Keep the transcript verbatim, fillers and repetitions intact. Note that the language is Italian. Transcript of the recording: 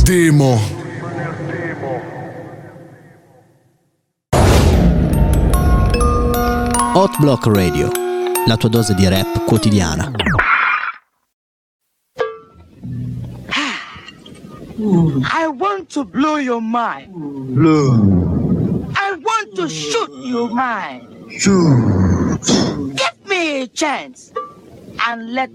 demo. Hot Block Radio, la tua dose di rap quotidiana. I want to blow your mind. Blow. I want to shoot your mind. Shoot. Give me a chance and let